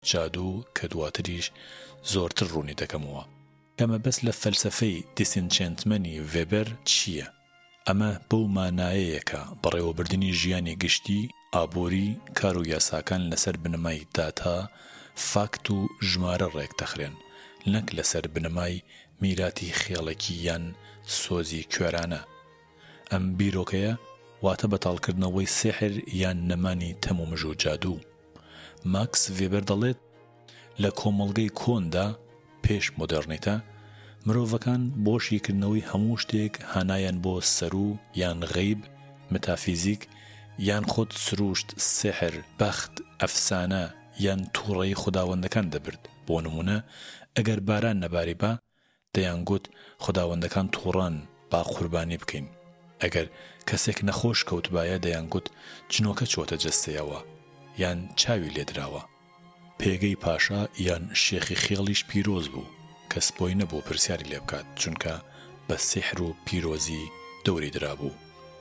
جادو کە دواتریش زۆرتر ڕوونی دەکەمەوە. کەمە بەس لە فەلسەفەی دیسنچێنتمەنی ڤێبەر چییە؟ ئەمە بەو مانایەیەکە بەڕێوەبردننی ژیانی گشتی، ئابووری، کار و یاساکان لەسەر بنەمای داتا، فاکت و ژمارە ڕێک دەخرێن، نەک لەسەر بنەمای میراتی خێڵێکی یان سۆزی کوێرانە. ئەم بیرۆکەیە واتە بەتاڵکردنەوەی سێحر یان نەمانی تەمومژ و جادوو. ماکس ڤێبەر دەڵێت لە کۆمەڵگەی کۆندا پێش مۆدێرنیتە مرۆڤەکان بۆ شیکردنەوەی هەموو شتێک هانایان بۆ سەرو یان غەیب، متافیزیک یان خۆت سروشت، سێحر، بەخت، ئەفسانە یان تووڕەی خوداوەندەکان دەبرد. بۆ نمونە ئەگەر باران نەباری با دەیانگوت خوداوەندەکان تووڕان با قوربانی بکەین. ئەگەر کەسێک نەخۆش کەوتبایە دەیانگوت جنۆکە چۆتە جەستەیەوە یان چاوی لێدراوە. پێگەی پاشا یان شێخی خێڵیش پیرۆز بوو، کەس بۆی نەبوو پرسیاری لێ بکات چونکە بە سیحر و پیرۆزی دەوری درابوو.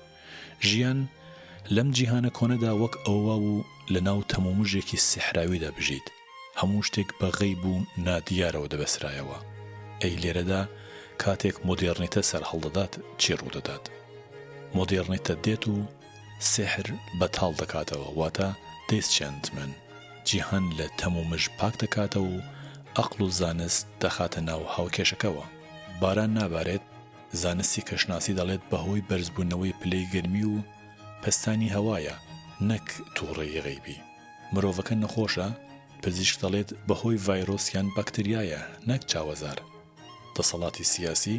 ژیان لەم جیهانە کۆنەدا وەک ئەوە و لە ناو تەمومژێکی سیحراویدا بژیت. هەموو شتێک بە غەیب و نادیارەوە دەبەسرایەوە. ئەی لێرەدا کاتێک مۆدێرنیتە سەر هەڵدەدات چی ڕوودەدات؟ مۆدێرنیتە دێت و سیحر بەتاڵ دەکاتەوە، واتە دیسچێنتمەن. جیهان لە تەمومژ پاک دەکاتەوە و عەقڵ و زانست دەخاتە ناو هاوکێشەکەوە. باران نابارێت، زانستی کەشناسی دەڵێت بەهۆی بەرزبوونەوەی پلەی گەرمی و پەستانی هەوایە، نەک تووڕەی غەیبی. مرۆڤەکە نەخۆشە، پزیشک دەڵێت بەهۆی ڤایرۆس یان بەکتریایە، نەک چاوەزار. دەسەڵاتی سیاسی،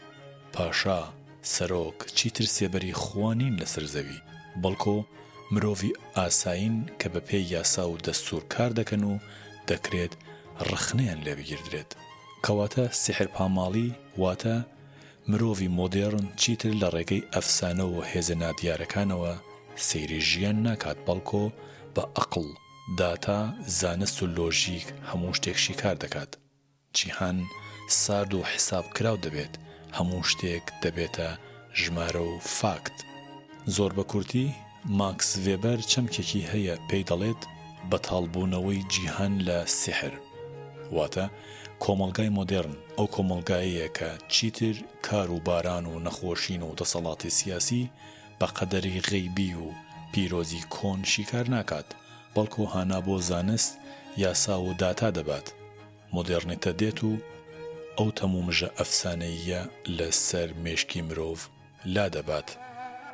پاشا، سەرۆک، چیتر سێبەری خوانین لەسەر زەوی، بەڵکۆ مرۆڤی ئاساین کە بە پێی یاسا و دەستوور کار دەکەن و دەکرێت ڕخنەیان لێ بگیردرێت. کەواتە سیحر پاماڵی واتە مرۆڤی مۆدێرن چیتر لە ڕێگەی ئەفسانە و هێزە نادیارەکانەوە سەیری ژیان ناکات، بەڵکۆ بە عەقڵ، داتا، زانست و لۆژیک هەموو شتێکشی کار دەکات. جیهان سارد و حساب کراو دەبێت، هەموو شتێک دەبێتە ژمارە و فاکت. زۆر بە کورتی ماکس ڤێبەر چەمکێکی هەیە پێی دەڵێت بەتاڵبوونەوەی جیهان لە سیحر، واتە کۆمەڵگای مۆدێرن ئەو کۆمەڵگایەیە کە چیتر کار و باران و نەخۆشین و دەسەڵاتی سیاسی بە قەدەری غەیبی و پیرۆزی کۆن شیکار ناکات، بەڵکو هانا بۆ زانست، یاسا و داتا دەبات. مۆدێرنیتە دێت و ئەو تەمومژە ئەفسانەییە لە سەر مێشکی مرۆڤ لا دەبات.